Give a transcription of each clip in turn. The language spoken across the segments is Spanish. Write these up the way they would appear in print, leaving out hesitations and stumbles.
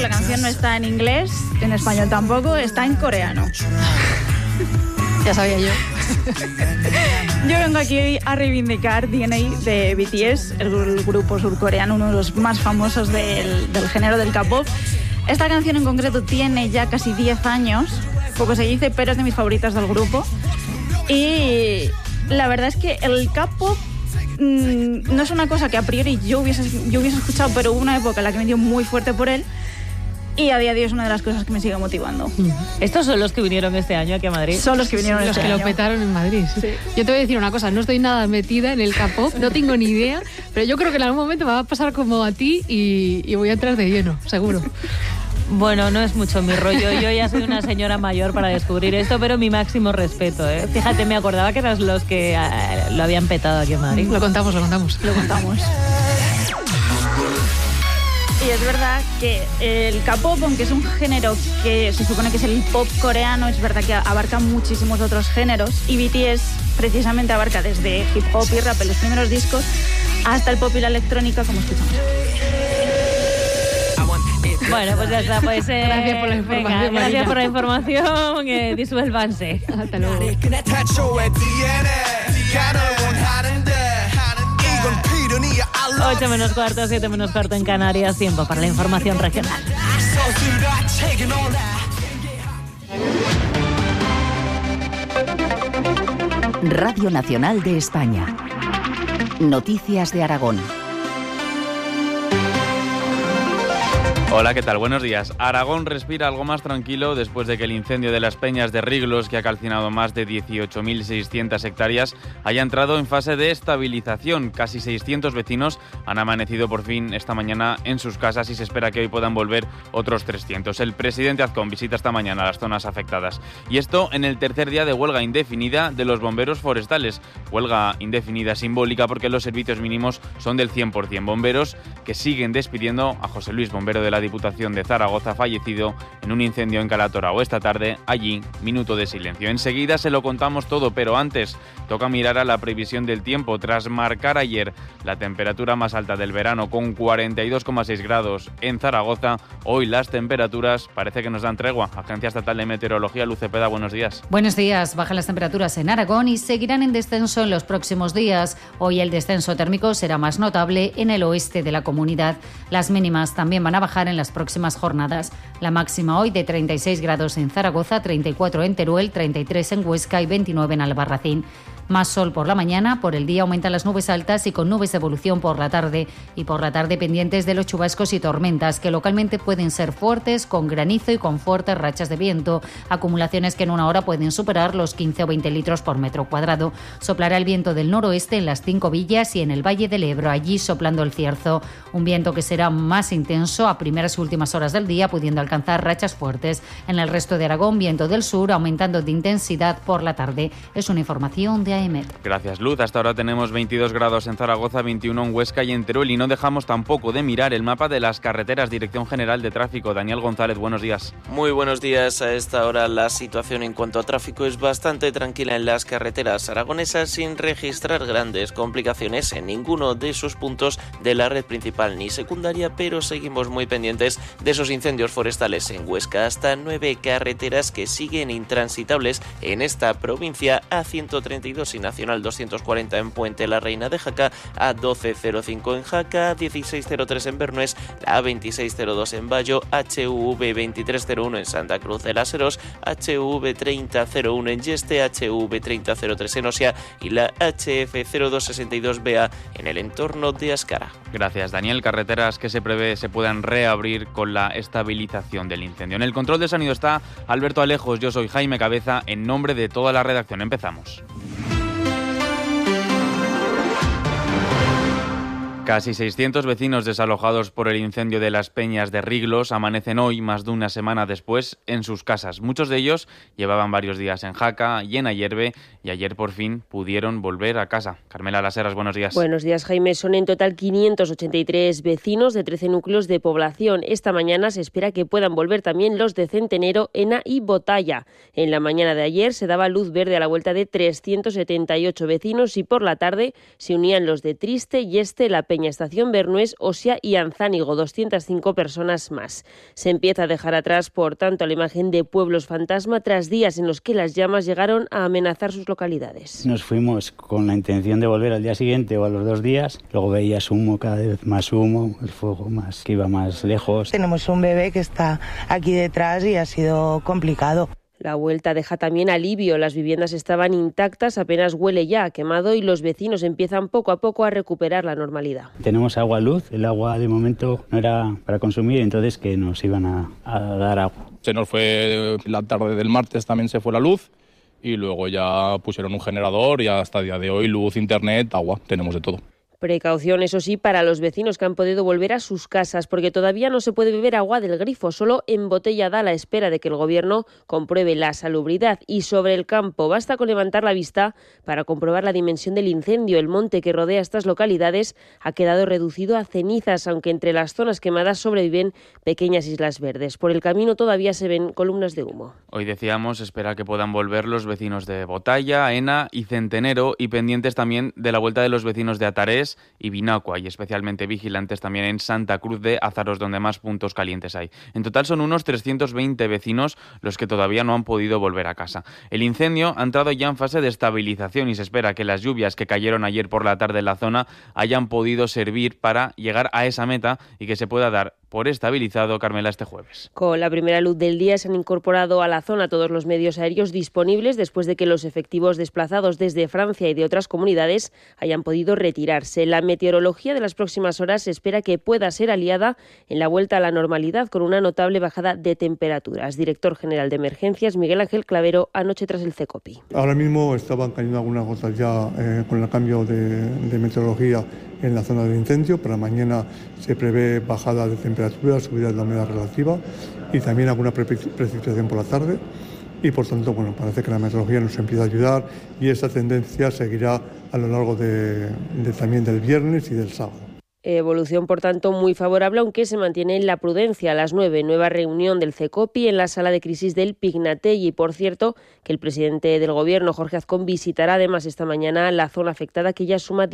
la canción no está en inglés, en español tampoco, está en coreano. Ya sabía yo. Yo vengo aquí a reivindicar DNA de BTS, el grupo surcoreano, uno de los más famosos del género del K-pop. Esta canción en concreto tiene ya casi 10 años, poco se dice, pero es de mis favoritas del grupo. Y la verdad es que el K-pop no es una cosa que a priori yo hubiese escuchado, pero hubo una época en la que me dio muy fuerte por él. Y a día de hoy es una de las cosas que me sigue motivando. ¿Estos son los que vinieron este año aquí a Madrid? Son los que vinieron Los este que año. lo petaron en Madrid. Sí. Yo te voy a decir una cosa, no estoy nada metida en el K-pop, no tengo ni idea, pero yo creo que en algún momento me va a pasar como a ti y voy a entrar de lleno, seguro. Bueno, no es mucho mi rollo. Yo ya soy una señora mayor para descubrir esto, pero mi máximo respeto, ¿eh? Fíjate, me acordaba que eras los que lo habían petado aquí en Madrid. Lo contamos. Lo contamos. Y es verdad que el K-pop, aunque es un género que se supone que es el pop coreano, es verdad que abarca muchísimos otros géneros, y BTS precisamente abarca desde hip hop y rap en los primeros discos hasta el pop y la electrónica, como escuchamos. Bueno, pues ya está. Pues, Gracias por la información, venga, Marina. gracias por la información. Disuélvanse. Hasta luego. 8 menos cuarto, 7 menos cuarto en Canarias. Tiempo para la información regional. Radio Nacional de España. Noticias de Aragón. Hola, ¿qué tal? Buenos días. Aragón respira algo más tranquilo después de que el incendio de las Peñas de Riglos, que ha calcinado más de 18.600 hectáreas, haya entrado en fase de estabilización. Casi 600 vecinos han amanecido por fin esta mañana en sus casas y se espera que hoy puedan volver otros 300. El presidente Azcón visita esta mañana las zonas afectadas. Y esto en el tercer día de huelga indefinida de los bomberos forestales. Huelga indefinida simbólica porque los servicios mínimos son del 100%. Bomberos que siguen despidiendo a José Luis, bombero de la Diputación de Zaragoza, fallecido en un incendio en Calatorao esta tarde. Allí, minuto de silencio. Enseguida se lo contamos todo, pero antes toca mirar a la previsión del tiempo. Tras marcar ayer la temperatura más alta del verano con 42,6 grados en Zaragoza, hoy las temperaturas parece que nos dan tregua. Agencia Estatal de Meteorología, Luz Cepeda, buenos días. Buenos días. Bajan las temperaturas en Aragón y seguirán en descenso en los próximos días. Hoy el descenso térmico será más notable en el oeste de la comunidad. Las mínimas también van a bajar en las próximas jornadas. La máxima hoy de 36 grados en Zaragoza, 34 en Teruel, 33 en Huesca y 29 en Albarracín. Más sol por la mañana, por el día aumentan las nubes altas y con nubes de evolución por la tarde. Y por la tarde pendientes de los chubascos y tormentas, que localmente pueden ser fuertes, con granizo y con fuertes rachas de viento. Acumulaciones que en una hora pueden superar los 15 o 20 litros por metro cuadrado. Soplará el viento del noroeste en las 5 villas y en el Valle del Ebro, allí soplando el cierzo. Un viento que será más intenso a primeras y últimas horas del día, pudiendo alcanzar rachas fuertes. En el resto de Aragón, viento del sur, aumentando de intensidad por la tarde. Es una información de AEMET. Gracias, Luz. Hasta ahora tenemos 22 grados en Zaragoza, 21 en Huesca y en Teruel. Y no dejamos tampoco de mirar el mapa de las carreteras. Dirección General de Tráfico. Daniel González, buenos días. Muy buenos días. A esta hora la situación en cuanto a tráfico es bastante tranquila en las carreteras aragonesas, sin registrar grandes complicaciones en ninguno de sus puntos de la red principal ni secundaria, pero seguimos muy pendientes de esos incendios forestales en Huesca. Hasta 9 carreteras que siguen intransitables en esta provincia: A132 y Nacional 240 en Puente la Reina de Jaca, A1205 en Jaca, A1603 en Bernués, la A2602 en Bayo, HUV 2301 en Santa Cruz de las Heros, HUV 3001 en Yeste, HUV 3003 en Osia y la HF 0262BA en el entorno de Ascara. Gracias, Daniel. Carreteras que se prevé se puedan reabrir con la estabilización del incendio. En el control de sonido está Alberto Alejos. Yo soy Jaime Cabeza. En nombre de toda la redacción empezamos. Casi 600 vecinos desalojados por el incendio de las Peñas de Riglos amanecen hoy, más de una semana después, en sus casas. Muchos de ellos llevaban varios días en Jaca y en Ayerbe y ayer por fin pudieron volver a casa. Carmela Las Heras, buenos días. Buenos días, Jaime. Son en total 583 vecinos de 13 núcleos de población. Esta mañana se espera que puedan volver también los de Centenero, Ena y Botalla. En la mañana de ayer se daba luz verde a la vuelta de 378 vecinos y por la tarde se unían los de Triste, Yeste, La Peña Peña Estación Bernués, Osia y Anzánigo, 205 personas más. Se empieza a dejar atrás, por tanto, la imagen de pueblos fantasma tras días en los que las llamas llegaron a amenazar sus localidades. Nos fuimos con la intención de volver al día siguiente o a los 2 días, luego veías humo, cada vez más humo, el fuego que iba más lejos. Tenemos un bebé que está aquí detrás y ha sido complicado. La vuelta deja también alivio. Las viviendas estaban intactas, apenas huele ya a quemado y los vecinos empiezan poco a poco a recuperar la normalidad. Tenemos agua, luz. El agua de momento no era para consumir, entonces que nos iban a dar agua. Se nos fue la tarde del martes, también se fue la luz y luego ya pusieron un generador y hasta el día de hoy luz, internet, agua, tenemos de todo. Precaución, eso sí, para los vecinos que han podido volver a sus casas, porque todavía no se puede beber agua del grifo, solo embotellada a la espera de que el Gobierno compruebe la salubridad. Y sobre el campo, basta con levantar la vista para comprobar la dimensión del incendio. El monte que rodea estas localidades ha quedado reducido a cenizas, aunque entre las zonas quemadas sobreviven pequeñas islas verdes. Por el camino todavía se ven columnas de humo. Hoy decíamos, espera que puedan volver los vecinos de Botalla, Ena y Centenero, y pendientes también de la vuelta de los vecinos de Atarés y Binacua, y especialmente vigilantes también en Santa Cruz de Azaros, donde más puntos calientes hay. En total son unos 320 vecinos los que todavía no han podido volver a casa. El incendio ha entrado ya en fase de estabilización y se espera que las lluvias que cayeron ayer por la tarde en la zona hayan podido servir para llegar a esa meta y que se pueda dar por estabilizado, Carmela, este jueves. Con la primera luz del día se han incorporado a la zona todos los medios aéreos disponibles después de que los efectivos desplazados desde Francia y de otras comunidades hayan podido retirarse. La meteorología de las próximas horas se espera que pueda ser aliada en la vuelta a la normalidad con una notable bajada de temperaturas. Director general de Emergencias, Miguel Ángel Clavero, anoche tras el CECOPI. Ahora mismo estaban cayendo algunas gotas ya con el cambio de meteorología en la zona del incendio. Para mañana se prevé bajada de temperatura, subida de la humedad relativa y también alguna precipitación por la tarde. Y por tanto, parece que la meteorología nos empieza a ayudar y esta tendencia seguirá a lo largo también del viernes y del sábado. Evolución, por tanto, muy favorable, aunque se mantiene en la prudencia. A las 9, nueva reunión del CECOPI en la sala de crisis del Pignatelli. Por cierto, que el presidente del Gobierno, Jorge Azcón, visitará además esta mañana la zona afectada, que ya suma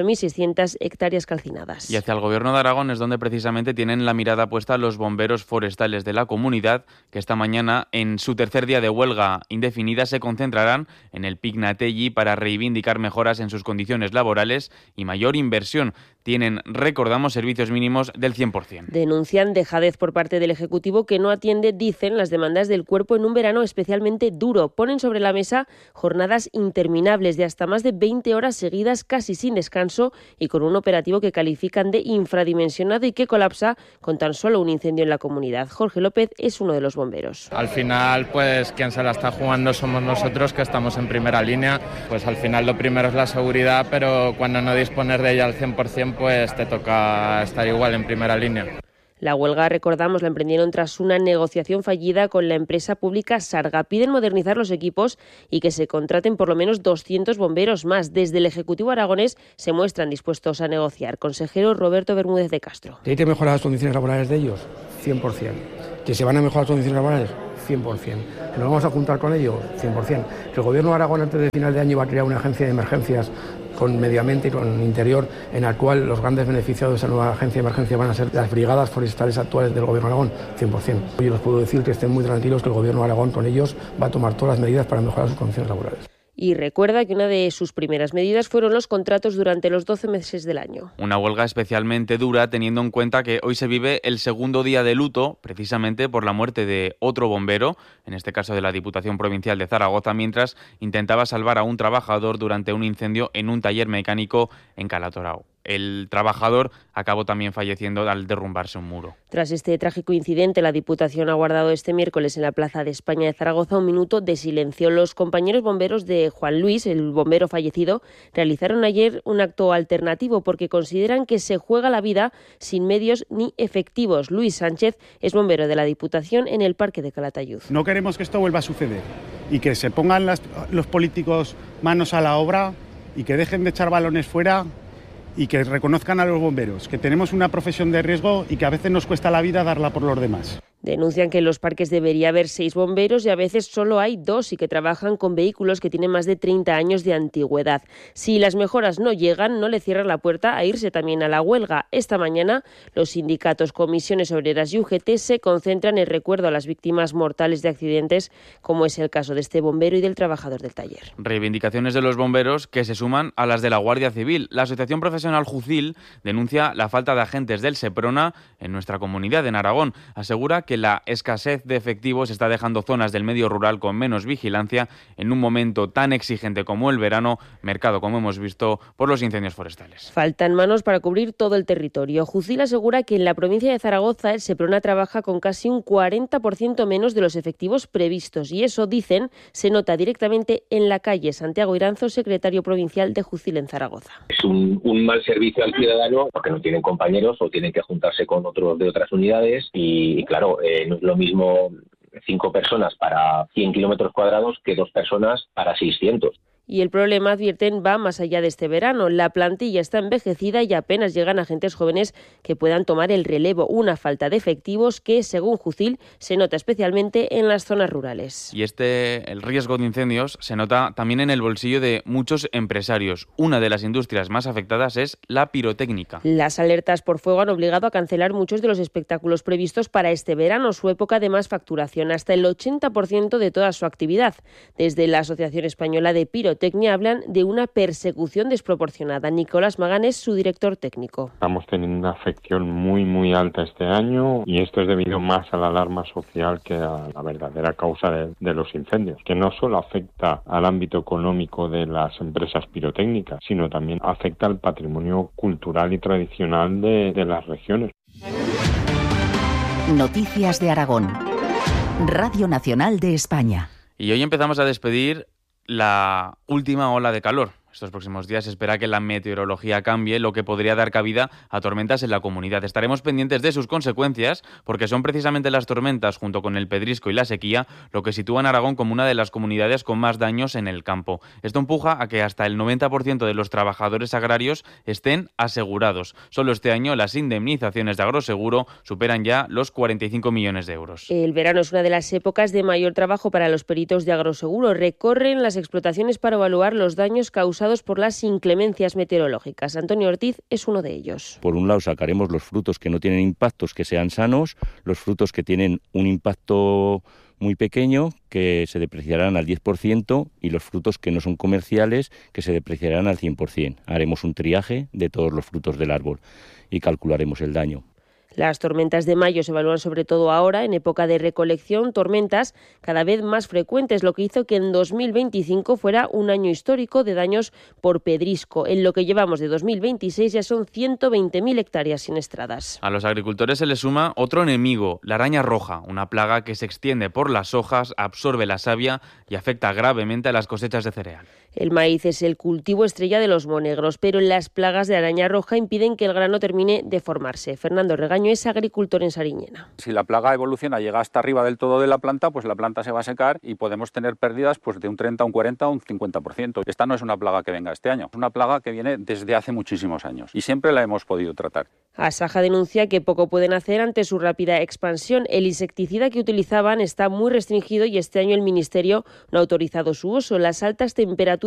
18.600 hectáreas calcinadas. Y hacia el Gobierno de Aragón es donde precisamente tienen la mirada puesta los bomberos forestales de la comunidad, que esta mañana, en su tercer día de huelga indefinida, se concentrarán en el Pignatelli para reivindicar mejoras en sus condiciones laborales y mayor inversión. Tienen, recordamos, servicios mínimos del 100%. Denuncian dejadez por parte del Ejecutivo que no atiende, dicen, las demandas del cuerpo en un verano especialmente duro. Ponen sobre la mesa jornadas interminables de hasta más de 20 horas seguidas, casi sin descanso, y con un operativo que califican de infradimensionado y que colapsa con tan solo un incendio en la comunidad. Jorge López es uno de los bomberos. Al final, pues quien se la está jugando somos nosotros, que estamos en primera línea. Pues al final lo primero es la seguridad, pero cuando no dispones de ella al 100%, pues te toca estar igual en primera línea. La huelga, recordamos, la emprendieron tras una negociación fallida con la empresa pública Sarga. Piden modernizar los equipos y que se contraten por lo menos 200 bomberos más. Desde el Ejecutivo aragonés se muestran dispuestos a negociar. Consejero Roberto Bermúdez de Castro. ¿Hay que mejorar las condiciones laborales de ellos? 100%. ¿Que se van a mejorar las condiciones laborales? 100%. ¿Que nos vamos a juntar con ellos? 100%. ¿Que el Gobierno de Aragón antes de final de año va a crear una agencia de emergencias con medio ambiente y con interior, en la cual los grandes beneficiados de esa nueva agencia de emergencia van a ser las brigadas forestales actuales del Gobierno de Aragón? 100%. Yo les puedo decir que estén muy tranquilos, que el Gobierno de Aragón con ellos va a tomar todas las medidas para mejorar sus condiciones laborales. Y recuerda que una de sus primeras medidas fueron los contratos durante los 12 meses del año. Una huelga especialmente dura, teniendo en cuenta que hoy se vive el segundo día de luto, precisamente por la muerte de otro bombero, en este caso de la Diputación Provincial de Zaragoza, mientras intentaba salvar a un trabajador durante un incendio en un taller mecánico en Calatorao. El trabajador acabó también falleciendo al derrumbarse un muro. Tras este trágico incidente, la Diputación ha guardado este miércoles en la Plaza de España de Zaragoza un minuto de silencio. Los compañeros bomberos de Juan Luis, el bombero fallecido, realizaron ayer un acto alternativo porque consideran que se juega la vida sin medios ni efectivos. Luis Sánchez es bombero de la Diputación en el Parque de Calatayud. No queremos que esto vuelva a suceder y que se pongan los políticos manos a la obra y que dejen de echar balones fuera y que reconozcan a los bomberos, que tenemos una profesión de riesgo y que a veces nos cuesta la vida darla por los demás. Denuncian que en los parques debería haber 6 bomberos y a veces solo hay 2 y que trabajan con vehículos que tienen más de 30 años de antigüedad. Si las mejoras no llegan, no le cierran la puerta a irse también a la huelga. Esta mañana, los sindicatos, comisiones obreras y UGT se concentran en recuerdo a las víctimas mortales de accidentes, como es el caso de este bombero y del trabajador del taller. Reivindicaciones de los bomberos que se suman a las de la Guardia Civil. La Asociación Profesional Jucil denuncia la falta de agentes del Seprona en nuestra comunidad, en Aragón. Asegura que la escasez de efectivos está dejando zonas del medio rural con menos vigilancia en un momento tan exigente como el verano, marcado, como hemos visto, por los incendios forestales. Faltan manos para cubrir todo el territorio. Jucil asegura que en la provincia de Zaragoza el Seprona trabaja con casi un 40% menos de los efectivos previstos y eso, dicen, se nota directamente en la calle. Santiago Iranzo, secretario provincial de Jucil en Zaragoza. Es un mal servicio al ciudadano porque no tienen compañeros o tienen que juntarse con otros de otras unidades y claro, no es lo mismo 5 personas para 100 kilómetros cuadrados que 2 personas para 600. Y el problema, advierten, va más allá de este verano. La plantilla está envejecida y apenas llegan agentes jóvenes que puedan tomar el relevo. Una falta de efectivos que, según Jucil, se nota especialmente en las zonas rurales. Y el riesgo de incendios se nota también en el bolsillo de muchos empresarios. Una de las industrias más afectadas es la pirotécnica. Las alertas por fuego han obligado a cancelar muchos de los espectáculos previstos para este verano, su época de más facturación, hasta el 80% de toda su actividad. Desde la Asociación Española de Pirotecnia hablan de una persecución desproporcionada. Nicolás Magán es su director técnico. Estamos teniendo una afección muy alta este año y esto es debido más a la alarma social que a la verdadera causa de los incendios, que no solo afecta al ámbito económico de las empresas pirotécnicas, sino también afecta al patrimonio cultural y tradicional de las regiones. Noticias de Aragón. Radio Nacional de España. Y hoy empezamos a despedir la última ola de calor. Estos próximos días se espera que la meteorología cambie, lo que podría dar cabida a tormentas en la comunidad. Estaremos pendientes de sus consecuencias, porque son precisamente las tormentas, junto con el pedrisco y la sequía, lo que sitúa a Aragón como una de las comunidades con más daños en el campo. Esto empuja a que hasta el 90% de los trabajadores agrarios estén asegurados. Solo este año las indemnizaciones de agroseguro superan ya los 45 millones de euros. El verano es una de las épocas de mayor trabajo para los peritos de agroseguro. Recorren las explotaciones para evaluar los daños causados por las inclemencias meteorológicas. Antonio Ortiz es uno de ellos. Por un lado sacaremos los frutos que no tienen impactos, que sean sanos, los frutos que tienen un impacto muy pequeño, que se depreciarán al 10%, y los frutos que no son comerciales, que se depreciarán al 100%. Haremos un triaje de todos los frutos del árbol y calcularemos el daño. Las tormentas de mayo se evalúan sobre todo ahora, en época de recolección, tormentas cada vez más frecuentes, lo que hizo que en 2025 fuera un año histórico de daños por pedrisco. En lo que llevamos de 2026 ya son 120.000 hectáreas siniestradas. A los agricultores se les suma otro enemigo, la araña roja, una plaga que se extiende por las hojas, absorbe la savia y afecta gravemente a las cosechas de cereal. El maíz es el cultivo estrella de los monegros, pero las plagas de araña roja impiden que el grano termine de formarse. Fernando Regaño es agricultor en Sariñena. Si la plaga evoluciona, llega hasta arriba del todo de la planta, pues la planta se va a secar y podemos tener pérdidas pues de un 30, un 40 o un 50%. Esta no es una plaga que venga este año, es una plaga que viene desde hace muchísimos años y siempre la hemos podido tratar. Asaja denuncia que poco pueden hacer ante su rápida expansión. El insecticida que utilizaban está muy restringido y este año el Ministerio no ha autorizado su uso. Las altas temperaturas